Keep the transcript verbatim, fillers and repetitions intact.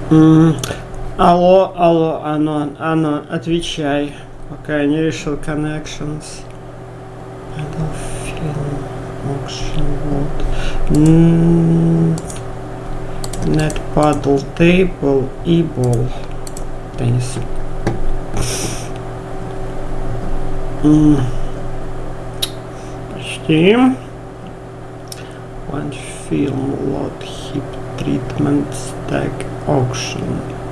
М, Алло, алло, Анон, Анон, отвечай, пока я не решил connections. Battlefield, auction, vote. М, Net paddle table и ball. Теннис. М, Почти. One film, load, hip, treatment, stack, auction.